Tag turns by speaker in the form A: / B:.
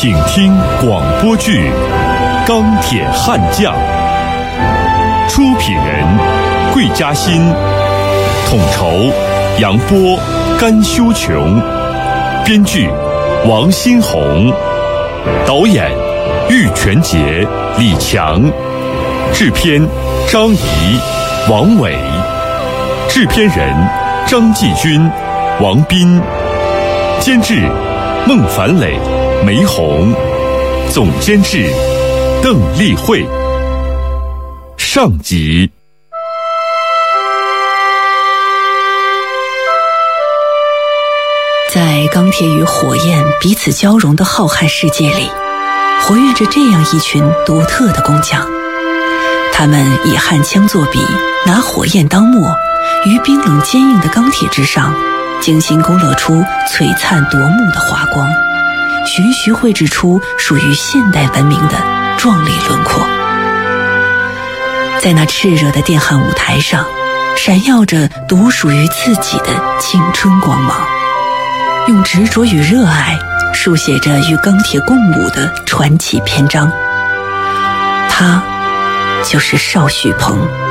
A: 请听广播剧《钢铁悍将》，出品人桂嘉欣，统筹杨波、甘修琼，编剧王新红，导演玉泉杰、李强，制片张怡、王伟，制片人张继军、王斌，监制孟凡磊、梅红，总监制邓丽慧。上集。
B: 在钢铁与火焰彼此交融的浩瀚世界里，活跃着这样一群独特的工匠。他们以焊枪作笔，拿火焰当墨，于冰冷坚硬的钢铁之上精心勾勒出璀璨夺目的华光，徐徐绘制出属于现代文明的壮丽轮廓。在那炽热的电焊舞台上，闪耀着独属于自己的青春光芒，用执着与热爱书写着与钢铁共舞的传奇篇章。他就是邵旭鹏。